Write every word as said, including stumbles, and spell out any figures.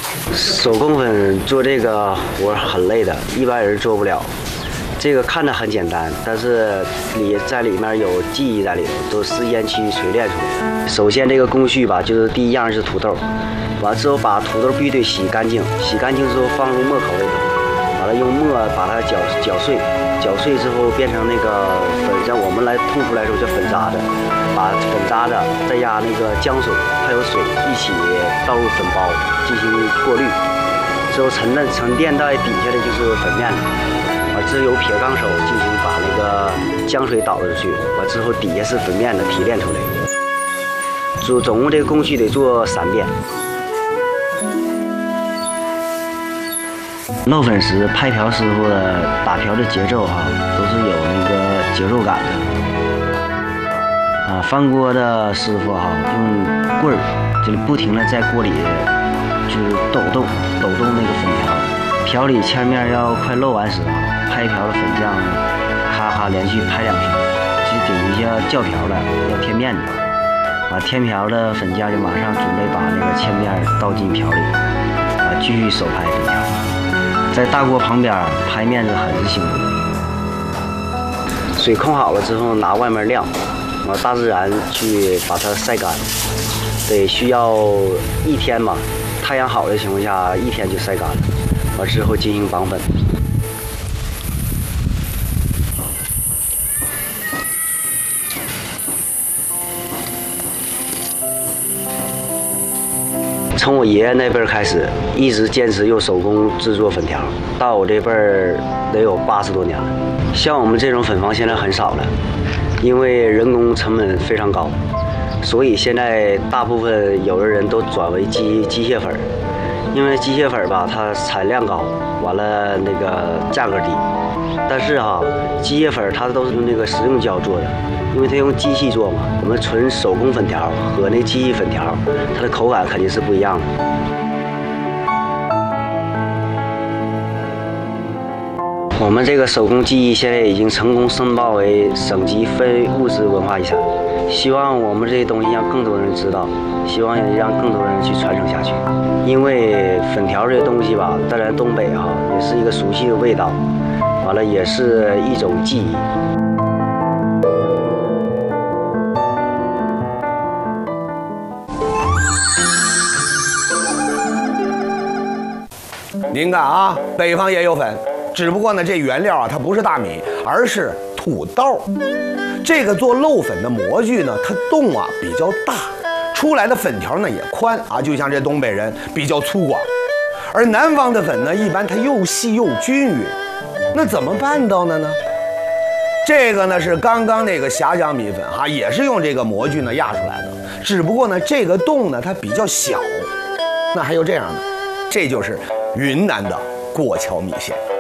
手工粉做这个活很累的，一般人做不了。这个看着很简单，但是里在里面有技艺在里头，都是烟漆锤炼出来的。首先这个工序吧，就是第一样是土豆，完之后把土豆必须得洗干净，洗干净之后放入磨口里头，完了用磨把它搅搅碎，搅碎之后变成那个粉，像我们来痛出来的时候叫粉渣子，把粉渣子再加那个浆水还有水一起倒入粉包进行过滤，之后沉淀沉淀在底下的就是粉面了。完之后由撇钢手进行把那个浆水倒出去，完之后底下是粉面的提炼出来。总总共这个工序得做三遍。漏粉时拍瓢师傅的打瓢的节奏哈，都是有那个节奏感的。啊，翻锅的师傅哈，用棍儿就不停的在锅里就是抖动抖动那个粉条。瓢里芡面要快漏完时啊，拍瓢的粉浆咔咔连续拍两瓢，就等一下叫瓢了，要添面子。啊，添瓢的粉浆就马上准备把那个芡面倒进瓢里，啊，继续手拍粉条。在大锅旁边拍面子很是辛苦。水控好了之后，拿外面晾，往大自然去把它晒干，得需要一天吧。太阳好的情况下，一天就晒干了。完之后进行绑粉。从我爷爷那辈儿开始，一直坚持用手工制作粉条，到我这辈儿得有八十多年了。像我们这种粉房现在很少了，因为人工成本非常高，所以现在大部分有的人都转为机机械粉。因为机械粉吧，它产量高，完了那个价格低。但是哈、啊，机械粉它都是用那个食用胶做的，因为它用机器做嘛。我们纯手工粉条和那机器粉条，它的口感肯定是不一样的。我们这个手工技艺现在已经成功申报为省级非物质文化遗产。希望我们这些东西让更多人知道，希望也让更多人去传承下去。因为粉条这些东西吧，在咱东北哈、啊，也是一个熟悉的味道，完了也是一种记忆。 您看啊，北方也有粉，只不过呢，这原料啊，它不是大米，而是土豆。这个做漏粉的模具呢，它洞啊比较大，出来的粉条呢也宽啊，就像这东北人比较粗犷。而南方的粉呢，一般它又细又均匀。那怎么办到的呢？这个呢是刚刚那个峡江米粉哈、啊，也是用这个模具呢压出来的，只不过呢这个洞呢它比较小。那还有这样的，这就是云南的过桥米线。